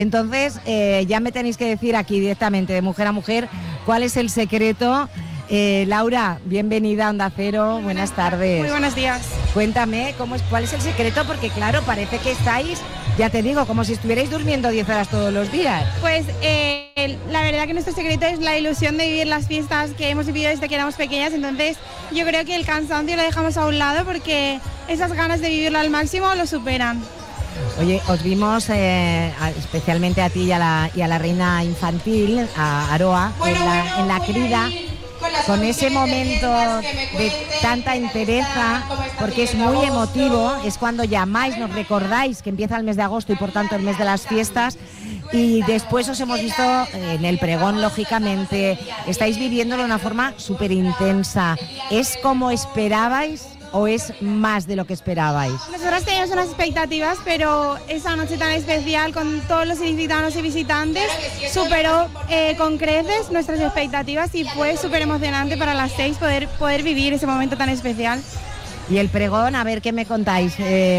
Entonces, ya me tenéis que decir aquí directamente, de mujer a mujer, cuál es el secreto. Laura, bienvenida a Onda Cero, buenas tardes. Muy buenos días. Cuéntame, ¿cuál es el secreto? Porque claro, parece que estáis, ya te digo, como si estuvierais durmiendo 10 horas todos los días. Pues la verdad que nuestro secreto es la ilusión de vivir las fiestas que hemos vivido desde que éramos pequeñas, entonces yo creo que el cansancio lo dejamos a un lado porque esas ganas de vivirlo al máximo lo superan. Oye, os vimos especialmente a ti y a la reina infantil, a Aroa, en la crida, con ese momento de tanta entereza, porque es muy emotivo, es cuando llamáis, nos recordáis que empieza el mes de agosto y por tanto el mes de las fiestas, y después os hemos visto en el pregón, lógicamente, estáis viviéndolo de una forma súper intensa. ¿Es como esperabais o es más de lo que esperabais? Nosotros teníamos unas expectativas, pero esa noche tan especial con todos los ilicitanos y visitantes superó con creces nuestras expectativas y fue súper emocionante para las 6 poder vivir ese momento tan especial. Y el pregón, a ver qué me contáis,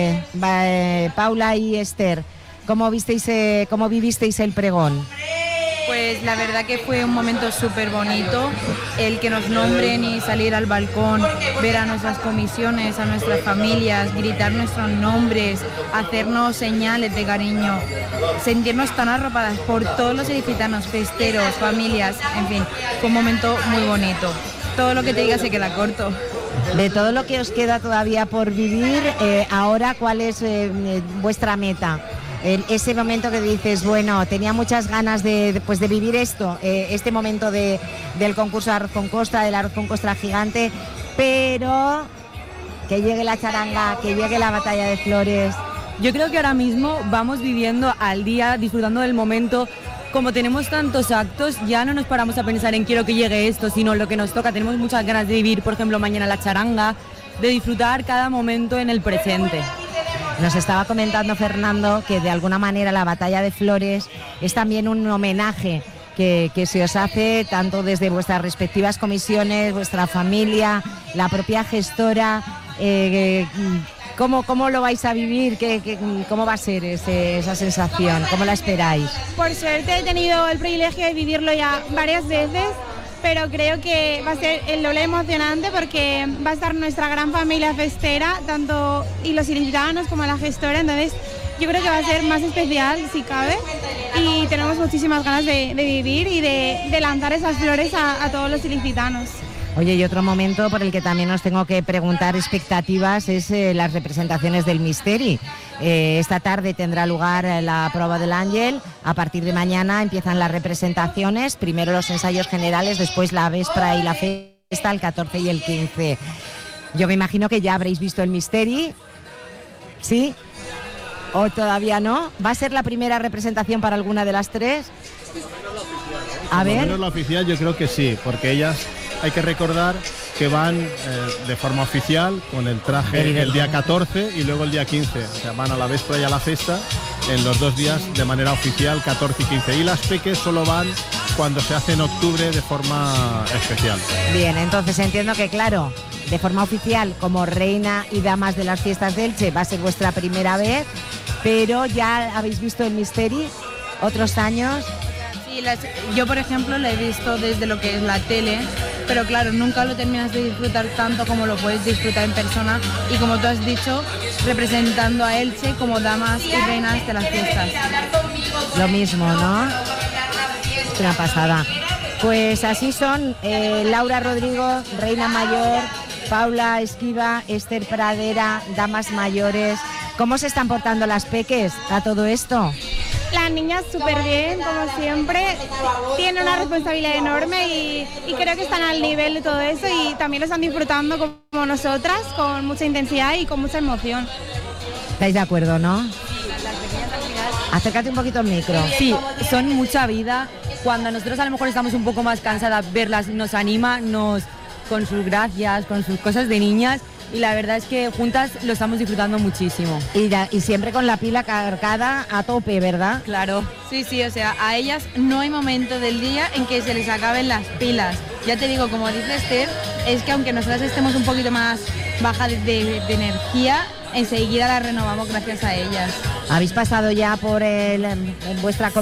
Paula y Esther, ¿cómo vivisteis el pregón? Pues la verdad que fue un momento súper bonito, el que nos nombren y salir al balcón, ver a nuestras comisiones, a nuestras familias, gritar nuestros nombres, hacernos señales de cariño, sentirnos tan arropadas por todos los ilicitanos, festeros, familias, en fin, fue un momento muy bonito. Todo lo que te diga se queda corto. De todo lo que os queda todavía por vivir, ahora, ¿cuál es vuestra meta? Ese momento que dices, bueno, tenía muchas ganas de vivir esto, este momento del concurso de Arroz con Costra, del Arroz con Costra gigante, pero que llegue la charanga, que llegue la batalla de flores. Yo creo que ahora mismo vamos viviendo al día, disfrutando del momento. Como tenemos tantos actos, ya no nos paramos a pensar en quiero que llegue esto, sino lo que nos toca. Tenemos muchas ganas de vivir, por ejemplo, mañana la charanga, de disfrutar cada momento en el presente. Nos estaba comentando Fernando que de alguna manera la batalla de flores es también un homenaje que se os hace tanto desde vuestras respectivas comisiones, vuestra familia, la propia gestora. ¿Cómo lo vais a vivir? ¿Cómo va a ser esa sensación? ¿Cómo la esperáis? Por suerte he tenido el privilegio de vivirlo ya varias veces, pero creo que va a ser el doble emocionante porque va a estar nuestra gran familia festera, tanto y los ilicitanos como la gestora, entonces yo creo que va a ser más especial si cabe y tenemos muchísimas ganas de vivir y de lanzar esas flores a todos los ilicitanos. Oye, y otro momento por el que también os tengo que preguntar expectativas es las representaciones del Misteri. Esta tarde tendrá lugar la prova del Ángel, a partir de mañana empiezan las representaciones, primero los ensayos generales, después la véspera y la fiesta, el 14 y el 15. Yo me imagino que ya habréis visto el Misteri, ¿sí? ¿O todavía no? ¿Va a ser la primera representación para alguna de las tres? A ver. Menos la oficial yo creo que sí, porque ellas hay que recordar que van de forma oficial con el traje el día 14 y luego el día 15. O sea, van a la véspera y a la fiesta en los 2 días de manera oficial, 14 y 15. Y las peques solo van cuando se hace en octubre de forma especial. Bien, entonces entiendo que, claro, de forma oficial como reina y damas de las fiestas de Elche va a ser vuestra primera vez, pero ya habéis visto el Misteri otros años. Sí, yo por ejemplo lo he visto desde lo que es la tele, pero claro, nunca lo terminas de disfrutar tanto como lo puedes disfrutar en persona y como tú has dicho, representando a Elche como damas y reinas de las fiestas. Lo mismo, ¿no? Es una pasada. Pues así son Laura Rodrigo, reina mayor, Paula Esquiva, Esther Pradera, damas mayores. ¿Cómo se están portando las peques a todo esto? Las niñas súper bien, como siempre, tienen una responsabilidad enorme y creo que están al nivel de todo eso y también lo están disfrutando como nosotras, con mucha intensidad y con mucha emoción. ¿Estáis de acuerdo, no? Acércate un poquito al micro. Sí, son mucha vida. Cuando nosotros a lo mejor estamos un poco más cansadas, verlas nos anima, con sus gracias, con sus cosas de niñas. Y la verdad es que juntas lo estamos disfrutando muchísimo. Y siempre con la pila cargada a tope, ¿verdad? Claro. Sí, o sea, a ellas no hay momento del día en que se les acaben las pilas. Ya te digo, como dice Esther, es que aunque nosotras estemos un poquito más bajas de energía, enseguida la renovamos gracias a ellas. ¿Habéis pasado ya por vuestra